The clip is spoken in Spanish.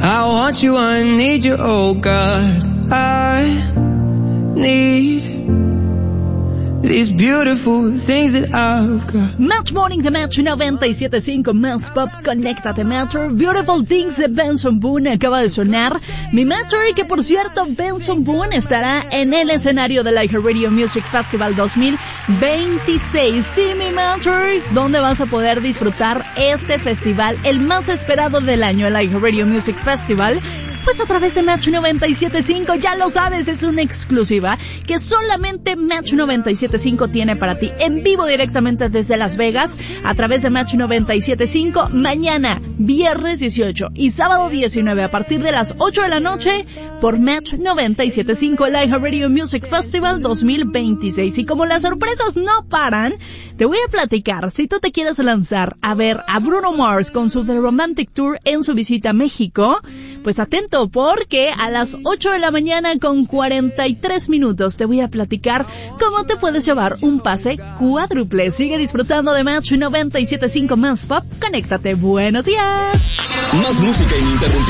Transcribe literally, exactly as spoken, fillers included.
I want you, I need you, oh God. I need these beautiful things that I've got. Match Morning de Match noventa y siete punto cinco, Más Pop, conéctate Metro. Beautiful Things de Benson Boone acaba de sonar. Mi Metro, y que por cierto, Benson Boone estará en el escenario del iHeartRadio Music Festival dos mil veintiséis. Sí, mi Metro, donde vas a poder disfrutar este festival, el más esperado del año, el iHeartRadio Music Festival. Pues a través de Match noventa y siete punto cinco, ya lo sabes, es una exclusiva que solamente Match noventa y siete punto cinco tiene para ti, en vivo directamente desde Las Vegas, a través de Match noventa y siete punto cinco, mañana, viernes dieciocho y sábado diecinueve, a partir de las ocho de la noche, por Match noventa y siete punto cinco, el iHeartRadio Music Festival dos mil veintiséis. Y como las sorpresas no paran, te voy a platicar, si tú te quieres lanzar a ver a Bruno Mars con su The Romantic Tour en su visita a México, pues atento, porque a las ocho de la mañana con cuarenta y tres minutos te voy a platicar cómo te puedes llevar un pase cuádruple. Sigue disfrutando de Match noventa y siete punto cinco Más Pop. Conéctate. Buenos días. Más música ininterrumpida.